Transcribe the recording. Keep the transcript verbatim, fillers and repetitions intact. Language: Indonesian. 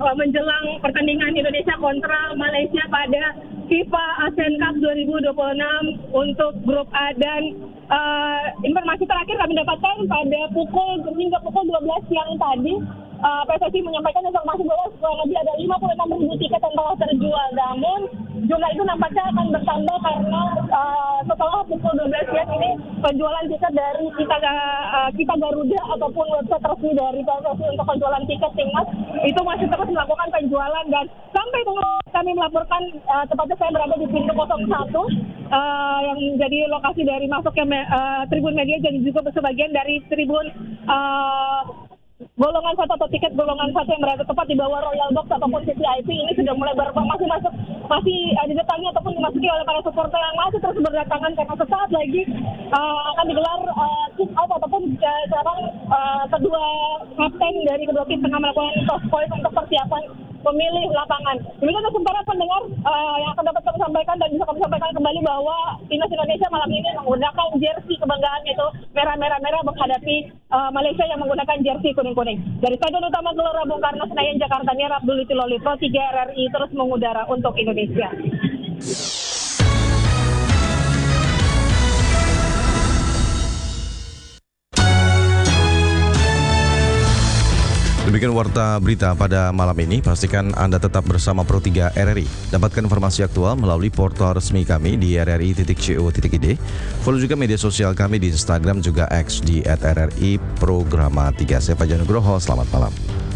uh, menjelang pertandingan Indonesia kontra Malaysia pada FIFA Asian Cup dua ribu dua puluh enam untuk grup A. Dan uh, informasi terakhir kami dapatkan pada pukul hingga pukul dua belas siang tadi, uh, P S S I menyampaikan informasi bahwa kurang lebih ada lima puluh enam ribu tiket yang telah terjual. Namun jumlah itu nampaknya akan bertambah karena uh, setelah pukul dua belas siang ini penjualan tiket dari kita uh, kita Garuda ataupun website resmi dari P S S I untuk penjualan tiket timnas itu masih terus melakukan penjualan. Dan sampai dengan kami melaporkan, uh, tepatnya saya berada di pintu nol satu uh, yang menjadi lokasi dari masuknya me, uh, tribun media dan juga sebagian dari tribun uh, golongan satu atau tiket golongan satu yang berada tepat di bawah Royal Box ataupun V V I P ini sudah mulai ber- masih masuk masih uh, didatangi ataupun dimasuki oleh para supporter yang masih terus berdatangan karena sesaat lagi uh, akan digelar uh, kick off ataupun uh, sekarang uh, kedua kapten dari kedua tim tengah melakukan toss point untuk persiapan pemilih lapangan. Demikian sementara pendengar uh, yang akan dapat kami sampaikan dan bisa kami sampaikan kembali bahwa timnas Indonesia malam ini menggunakan jersey kebanggaan itu merah-merah-merah menghadapi uh, Malaysia yang menggunakan jersey kuning-kuning. Dari Stadion Utama Gelora Bung Karno Senayan Jakarta, Nia Abdul Loli Pro tiga R R I terus mengudara untuk Indonesia. Demikian warta berita pada malam ini. Pastikan Anda tetap bersama Pro tiga R R I. Dapatkan informasi aktual melalui portal resmi kami di r r i titik co titik i d. Follow juga media sosial kami di Instagram juga X di at r r i programa tiga. Saya Pak Janugroho, selamat malam.